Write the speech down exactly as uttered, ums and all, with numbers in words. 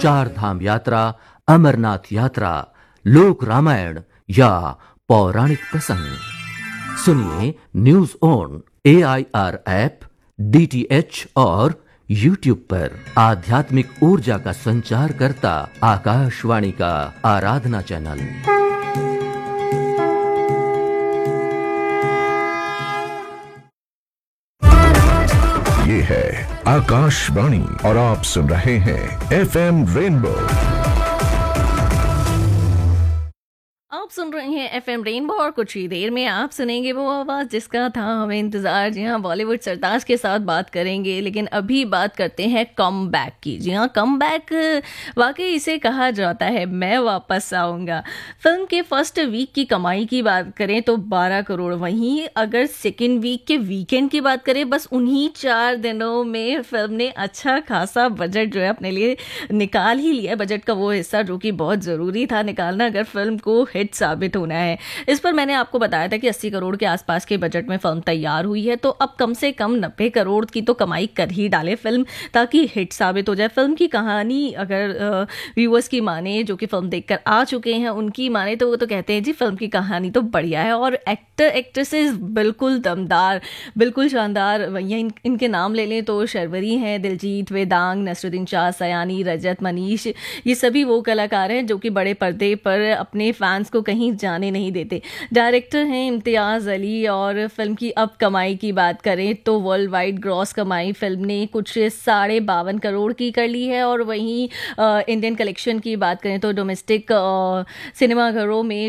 चार धाम यात्रा, अमरनाथ यात्रा, लोक रामायण या पौराणिक प्रसंग। सुनिए news on A I R app, D T H और यूट्यूब पर। आध्यात्मिक ऊर्जा का संचार करता आकाशवाणी का आराधना चैनल। ये है आकाशवाणी और आप सुन रहे हैं एफ एम रेनबो। आप सुन रहे हैं एफ एम रेनबो और कुछ ही देर में आप सुनेंगे वो आवाज़ जिसका था हमें इंतज़ार। जी हाँ, बॉलीवुड सरताज के साथ बात करेंगे, लेकिन अभी बात करते हैं कम बैक की। जी हाँ, कम बैक वाकई इसे कहा जाता है, मैं वापस आऊँगा। फिल्म के फर्स्ट वीक की कमाई की बात करें तो बारह करोड़। वहीं अगर सेकेंड वीक के वीकेंड की बात करें, बस उन्हीं चार दिनों में फिल्म ने अच्छा खासा बजट जो है अपने लिए निकाल ही लिया। बजट का वो हिस्सा जो कि बहुत ज़रूरी था निकालना अगर फिल्म को हिट साबित होना है। इस पर मैंने आपको बताया था कि अस्सी करोड़ के आसपास के बजट में फिल्म तैयार हुई है, तो अब कम से कम नब्बे करोड़ की तो कमाई कर ही डाले फिल्म, ताकि हिट साबित हो जाए। फिल्म की कहानी अगर व्यूअर्स की माने, जो कि फिल्म देखकर आ चुके हैं उनकी माने, तो वो तो कहते हैं जी फिल्म की कहानी तो बढ़िया है और एक्टर एक्ट्रेसेस बिल्कुल दमदार, बिल्कुल शानदार। ये इन, इनके नाम ले लें तो शर्वरी हैं, दिलजीत, वेदांग, नसरुद्दीन शाह, सयानी, रजत, मनीष, ये सभी वो कलाकार हैं जो कि बड़े पर्दे पर अपने फैंस को कहीं जाने नहीं देते। डायरेक्टर हैं इम्तियाज़ अली। और फिल्म की अब कमाई की बात करें तो वर्ल्ड वाइड ग्रॉस कमाई फिल्म ने कुछ साढ़े बावन करोड़ की कर ली है। और वहीं इंडियन कलेक्शन की बात करें तो डोमेस्टिक सिनेमाघरों में